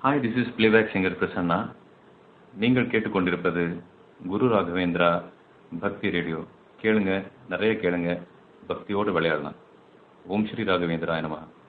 Hi, this is playback singer Prasanna. நீங்கள் கேட்டுக்கொண்டிருப்பது குரு ராகவேந்திரா பக்தி ரேடியோ. கேளுங்க, நிறைய கேளுங்க, பக்தியோடு விளையாடலாம். ஓம் ஸ்ரீ ராகவேந்திரா நமஹ.